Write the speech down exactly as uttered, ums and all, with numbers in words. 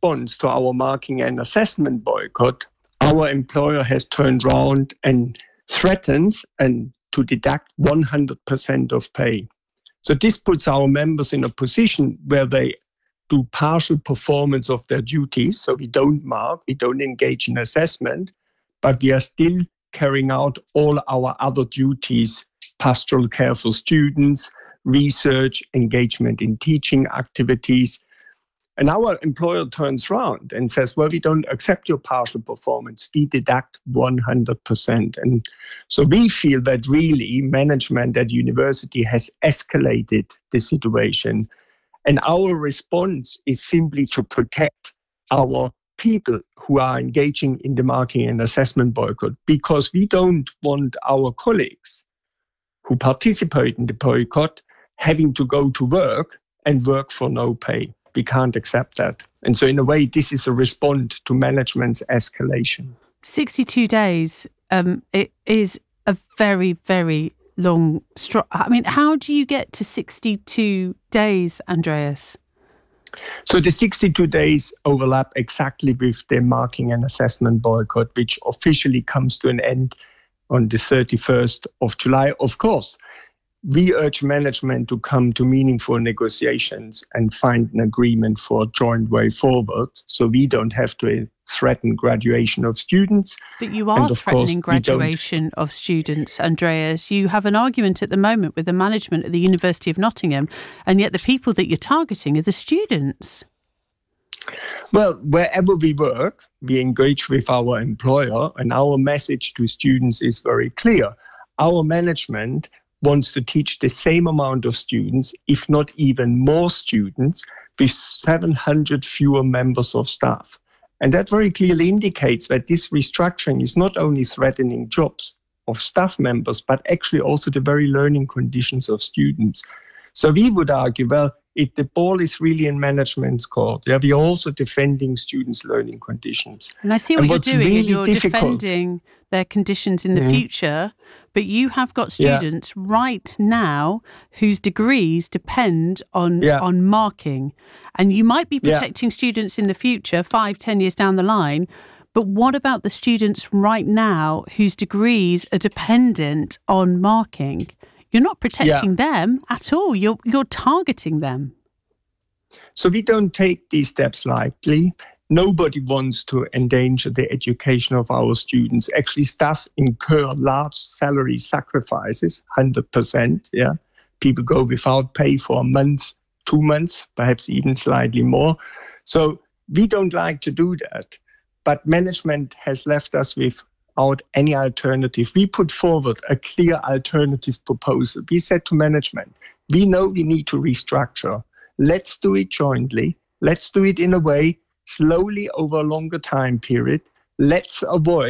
response to our marking and assessment boycott, our employer has turned around and threatens and to deduct one hundred percent of pay. So this puts our members in a position where they do partial performance of their duties. So we don't mark, we don't engage in assessment, but we are still carrying out all our other duties, pastoral care for students, research, engagement in teaching activities. And our employer turns around and says, well, we don't accept your partial performance. We deduct one hundred percent. And so we feel that really management at university has escalated the situation. And our response is simply to protect our people who are engaging in the marking and assessment boycott, because we don't want our colleagues who participate in the boycott having to go to work and work for no pay. We can't accept that. And so in a way, this is a response to management's escalation. sixty-two days, um, it is a very, very long... Str- I mean, how do you get to sixty-two days, Andreas? So the sixty-two days overlap exactly with the marking and assessment boycott, which officially comes to an end on the thirty-first of July. Of course, we urge management to come to meaningful negotiations and find an agreement for a joint way forward, so we don't have to threaten graduation of students. But you are threatening graduation of students, Andreas. You have an argument at the moment with the management at the University of Nottingham, and yet the people that you're targeting are the students. Well, wherever we work, we engage with our employer, and our message to students is very clear. Our management wants to teach the same amount of students, if not even more students, with seven hundred fewer members of staff. And that very clearly indicates that this restructuring is not only threatening jobs of staff members, but actually also the very learning conditions of students. So we would argue, well, if the ball is really in management's court, yeah, we are also defending students' learning conditions. And I see what and you're doing, really and you're difficult, defending their conditions in the mm-hmm. future, but you have got students yeah. right now whose degrees depend on, yeah. on marking. And you might be protecting yeah. students in the future, five, ten years down the line, but what about the students right now whose degrees are dependent on marking? You're not protecting yeah. them at all. You're you're targeting them. So we don't take these steps lightly. Nobody wants to endanger the education of our students. Actually, staff incur large salary sacrifices, one hundred percent. Yeah, people go without pay for a month, two months, perhaps even slightly more. So we don't like to do that. But management has left us with out any alternative. We put forward a clear alternative proposal. We said to management, we know we need to restructure. Let's do it jointly. Let's do it in a way, slowly over a longer time period. Let's avoid